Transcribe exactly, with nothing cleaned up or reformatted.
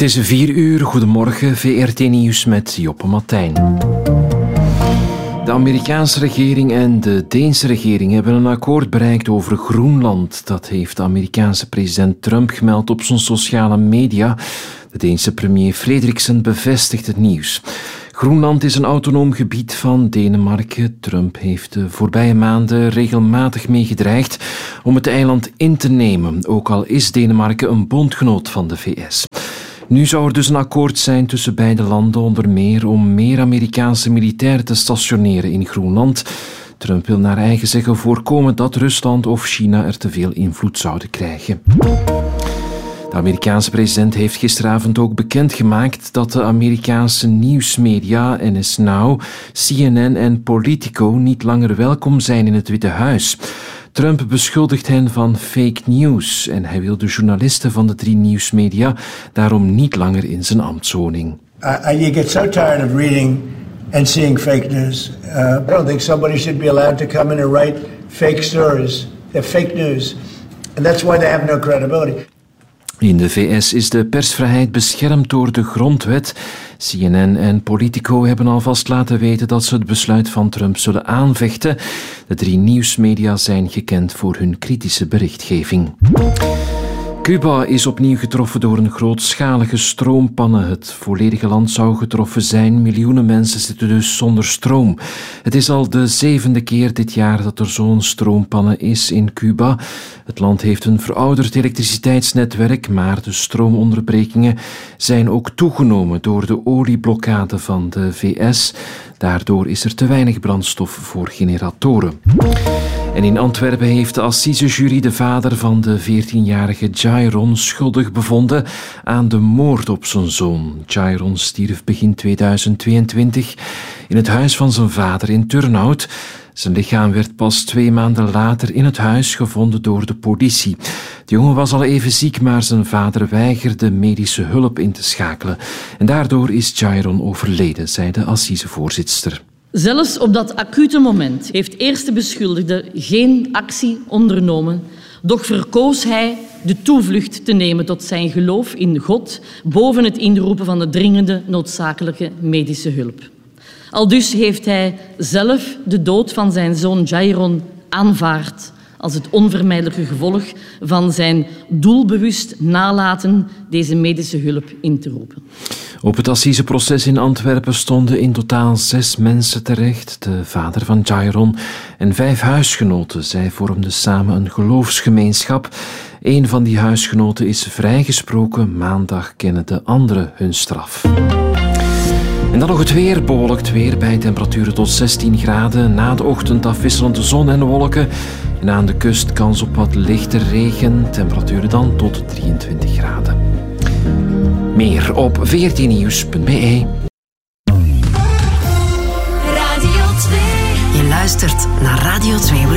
is vier uur. Goedemorgen, V R T Nieuws met Joppe Martijn. De Amerikaanse regering en de Deense regering hebben een akkoord bereikt over Groenland. Dat heeft de Amerikaanse president Trump gemeld op zijn sociale media. De Deense premier Frederiksen bevestigt het nieuws. Groenland is een autonoom gebied van Denemarken. Trump heeft de voorbije maanden regelmatig mee gedreigd om het eiland in te nemen, ook al is Denemarken een bondgenoot van de V S. Nu zou er dus een akkoord zijn tussen beide landen, onder meer om meer Amerikaanse militairen te stationeren in Groenland. Trump wil naar eigen zeggen voorkomen dat Rusland of China er te veel invloed zouden krijgen. De Amerikaanse president heeft gisteravond ook bekendgemaakt dat de Amerikaanse nieuwsmedia N S Now, C N N en Politico niet langer welkom zijn in het Witte Huis. Trump beschuldigt hen van fake news en hij wil de journalisten van de drie nieuwsmedia daarom niet langer in zijn ambtswoning. Uh, you get so tired of reading and seeing fake news. Uh, I don't think somebody should be allowed to come in and write fake stories. They're fake news. And that's why they have no credibility. In de V S is de persvrijheid beschermd door de grondwet. C N N en Politico hebben alvast laten weten dat ze het besluit van Trump zullen aanvechten. De drie nieuwsmedia zijn gekend voor hun kritische berichtgeving. Cuba is opnieuw getroffen door een grootschalige stroompannen. Het volledige land zou getroffen zijn. Miljoenen mensen zitten dus zonder stroom. Het is al de zevende keer dit jaar dat er zo'n stroompannen is in Cuba. Het land heeft een verouderd elektriciteitsnetwerk, maar de stroomonderbrekingen zijn ook toegenomen door de olieblokkade van de V S. Daardoor is er te weinig brandstof voor generatoren. En in Antwerpen heeft de assisejury de vader van de veertienjarige Jairon schuldig bevonden aan de moord op zijn zoon. Jairon stierf begin tweeduizend tweeëntwintig in het huis van zijn vader in Turnhout. Zijn lichaam werd pas twee maanden later in het huis gevonden door de politie. De jongen was al even ziek, maar zijn vader weigerde medische hulp in te schakelen. En daardoor is Jairon overleden, zei de assisevoorzitter. Zelfs op dat acute moment heeft eerste beschuldigde geen actie ondernomen, doch verkoos hij de toevlucht te nemen tot zijn geloof in God boven het inroepen van de dringende noodzakelijke medische hulp. Aldus heeft hij zelf de dood van zijn zoon Jairon aanvaard als het onvermijdelijke gevolg van zijn doelbewust nalaten deze medische hulp in te roepen. Op het assiseproces in Antwerpen stonden in totaal zes mensen terecht. De vader van Jairon en vijf huisgenoten. Zij vormden samen een geloofsgemeenschap. Een van die huisgenoten is vrijgesproken. Maandag kennen de anderen hun straf. En dan nog het weer, bewolkt weer bij temperaturen tot zestien graden. Na de ochtend afwisselende zon en wolken. En aan de kust kans op wat lichte regen. Temperaturen dan tot drieëntwintig graden. Meer op v r t nieuws punt b e. Radio twee. Je luistert naar Radio twee.